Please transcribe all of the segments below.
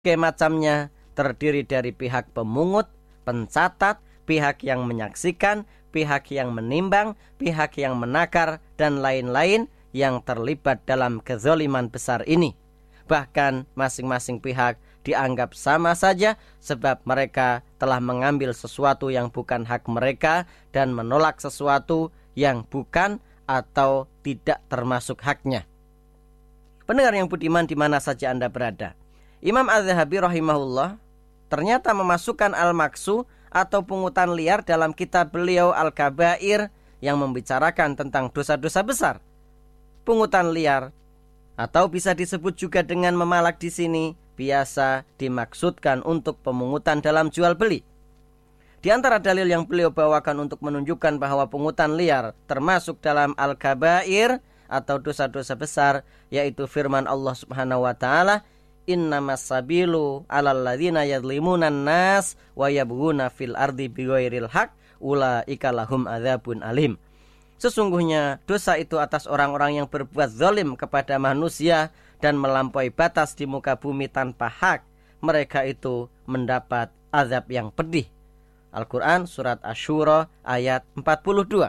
macamnya terdiri dari pihak pemungut, pencatat, pihak yang menyaksikan, pihak yang menimbang, pihak yang menakar, dan lain-lain yang terlibat dalam kezaliman besar ini. Bahkan masing-masing pihak dianggap sama saja sebab mereka telah mengambil sesuatu yang bukan hak mereka dan menolak sesuatu yang bukan atau tidak termasuk haknya. Pendengar yang budiman di mana saja Anda berada, Imam Az-Zahabi rahimahullah ternyata memasukkan al-maksu atau pungutan liar dalam kitab beliau Al-Kabair yang membicarakan tentang dosa-dosa besar. Pungutan liar atau bisa disebut juga dengan memalak di sini biasa dimaksudkan untuk pemungutan dalam jual beli. Di antara dalil yang beliau bawakan untuk menunjukkan bahwa pungutan liar termasuk dalam Al-Kabair atau dosa-dosa besar, yaitu firman Allah Subhanahu wa taala, innamas sabilu 'alal ladzina yadhlimunan nas wa yabghuna fil ardi bighairil haq ulaika lahum adzabun alim. Sesungguhnya dosa itu atas orang-orang yang berbuat zalim kepada manusia dan melampaui batas di muka bumi tanpa hak. Mereka itu mendapat azab yang pedih. Al-Quran surat Asy-Syura ayat 42.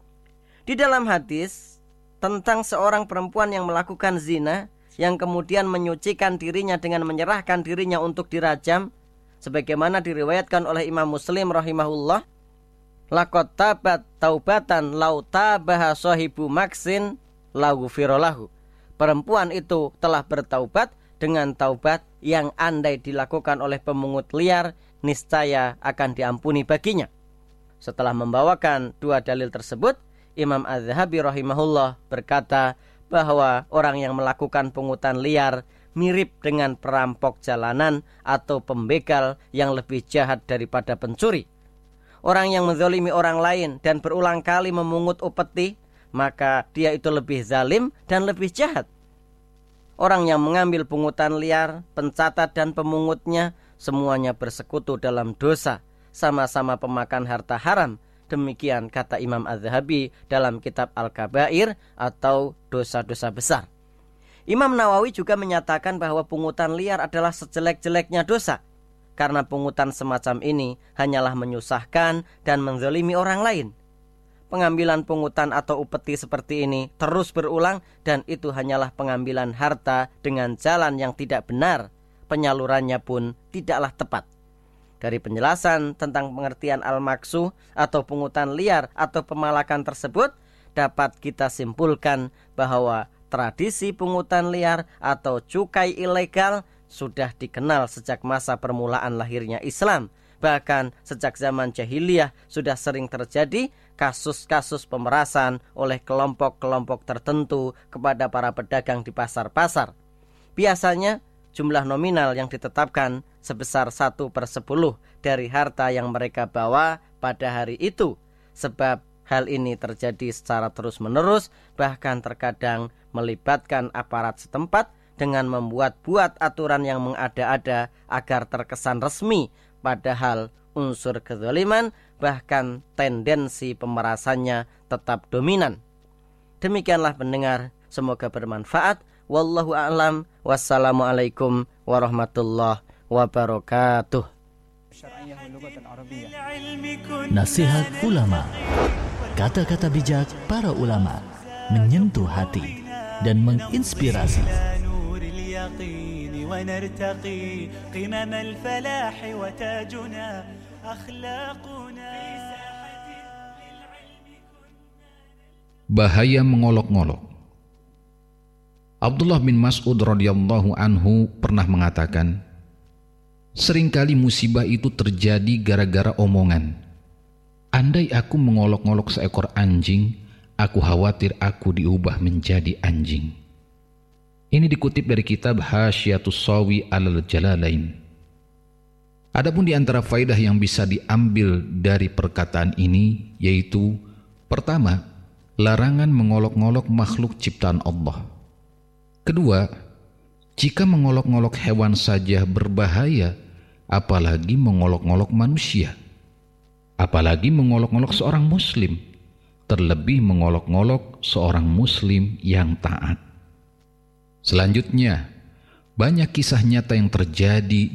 Di dalam hadis tentang seorang perempuan yang melakukan zina, yang kemudian menyucikan dirinya dengan menyerahkan dirinya untuk dirajam, sebagaimana diriwayatkan oleh Imam Muslim rahimahullah, laqad tabat taubatan law tabaha sahibu maksin la ghufira lahu. Perempuan itu telah bertaubat dengan taubat yang andai dilakukan oleh pemungut liar, niscaya akan diampuni baginya. Setelah membawakan dua dalil tersebut, Imam Az-Zahabi rahimahullah berkata bahwa orang yang melakukan pungutan liar mirip dengan perampok jalanan atau pembegal yang lebih jahat daripada pencuri. Orang yang menzalimi orang lain dan berulang kali memungut upeti, maka dia itu lebih zalim dan lebih jahat. Orang yang mengambil pungutan liar, pencatat dan pemungutnya semuanya bersekutu dalam dosa, sama-sama pemakan harta haram. Demikian kata Imam Az-Zahabi dalam kitab Al-Kabair atau dosa-dosa besar. Imam Nawawi juga menyatakan bahwa pungutan liar adalah sejelek-jeleknya dosa, karena pungutan semacam ini hanyalah menyusahkan dan menzalimi orang lain. Pengambilan pungutan atau upeti seperti ini terus berulang, dan itu hanyalah pengambilan harta dengan jalan yang tidak benar. Penyalurannya pun tidaklah tepat. Dari penjelasan tentang pengertian al-maksu atau pungutan liar atau pemalakan tersebut, dapat kita simpulkan bahwa tradisi pungutan liar atau cukai ilegal sudah dikenal sejak masa permulaan lahirnya Islam. Bahkan sejak zaman jahiliyah sudah sering terjadi kasus-kasus pemerasan oleh kelompok-kelompok tertentu kepada para pedagang di pasar-pasar. Biasanya jumlah nominal yang ditetapkan sebesar 1/10 dari harta yang mereka bawa pada hari itu. Sebab hal ini terjadi secara terus-menerus, bahkan terkadang melibatkan aparat setempat dengan membuat-buat aturan yang mengada-ada agar terkesan resmi, padahal unsur kezaliman bahkan tendensi pemerasannya tetap dominan. Demikianlah pendengar, semoga bermanfaat. Wallahu a'lam. Wassalamualaikum warahmatullahi wabarakatuh. Nasihat ulama. Kata-kata bijak para ulama menyentuh hati dan menginspirasi. Bahaya mengolok-ngolok. Abdullah bin Mas'ud radhiyallahu anhu pernah mengatakan, seringkali musibah itu terjadi gara-gara omongan. Andai aku mengolok-ngolok seekor anjing, aku khawatir aku diubah menjadi anjing. Ini dikutip dari kitab Hasyiatus Sawi 'alal Jalalain. Adapun di antara faidah yang bisa diambil dari perkataan ini, yaitu pertama, larangan mengolok-ngolok makhluk ciptaan Allah. Kedua, jika mengolok-ngolok hewan saja berbahaya, apalagi mengolok-ngolok manusia. Apalagi mengolok-ngolok seorang muslim, terlebih mengolok-ngolok seorang muslim yang taat. Selanjutnya, Banyak kisah nyata yang terjadi